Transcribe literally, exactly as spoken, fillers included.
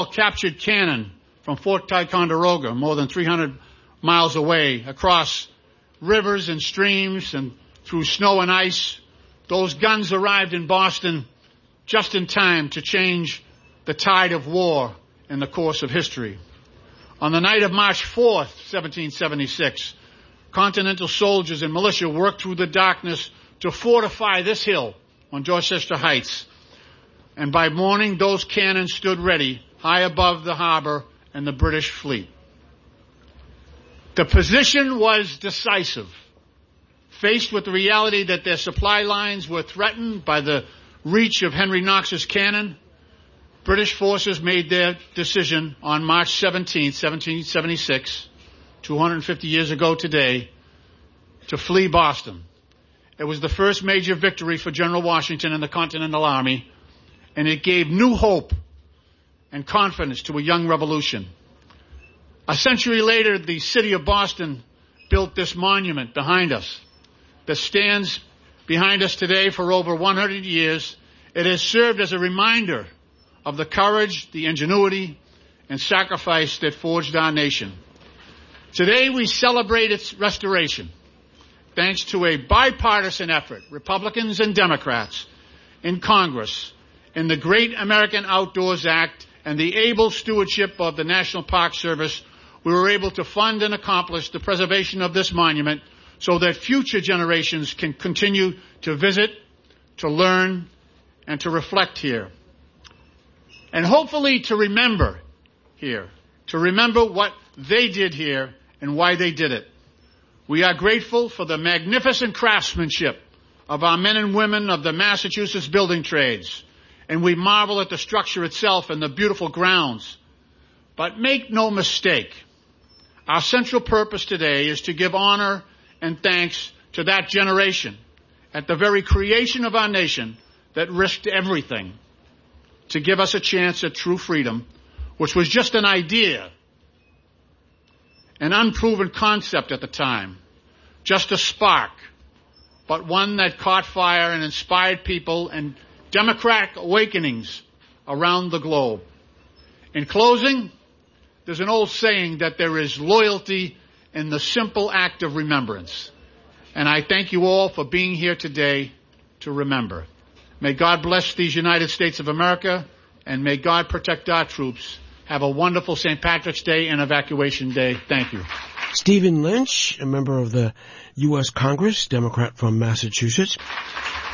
captured cannon from Fort Ticonderoga, more than three hundred miles away, across rivers and streams and through snow and ice. Those guns arrived in Boston just in time to change the tide of war in the course of history. On the night of March fourth, seventeen seventy-six, Continental soldiers and militia worked through the darkness to fortify this hill on Dorchester Heights. And by morning, those cannons stood ready high above the harbor and the British fleet. The position was decisive. Faced with the reality that their supply lines were threatened by the reach of Henry Knox's cannon, British forces made their decision on March seventeenth, seventeen seventy-six, two hundred fifty years ago today, to flee Boston. It was the first major victory for General Washington and the Continental Army, and it gave new hope and confidence to a young revolution. A century later, the city of Boston built this monument behind us that stands behind us today for over one hundred years. It has served as a reminder of the courage, the ingenuity, and sacrifice that forged our nation. Today we celebrate its restoration, thanks to a bipartisan effort, Republicans and Democrats in Congress, in the Great American Outdoors Act and the able stewardship of the National Park Service. We were able to fund and accomplish the preservation of this monument so that future generations can continue to visit, to learn, and to reflect here. And hopefully to remember here, to remember what they did here and why they did it. We are grateful for the magnificent craftsmanship of our men and women of the Massachusetts building trades, and we marvel at the structure itself and the beautiful grounds. But make no mistake, our central purpose today is to give honor and thanks to that generation at the very creation of our nation that risked everything to give us a chance at true freedom, which was just an idea, an unproven concept at the time, just a spark, but one that caught fire and inspired people and democratic awakenings around the globe. In closing, there's an old saying that there is loyalty in the simple act of remembrance. And I thank you all for being here today to remember. May God bless these United States of America, and may God protect our troops. Have a wonderful Saint Patrick's Day and Evacuation Day. Thank you. Stephen Lynch, a member of the U S Congress, Democrat from Massachusetts.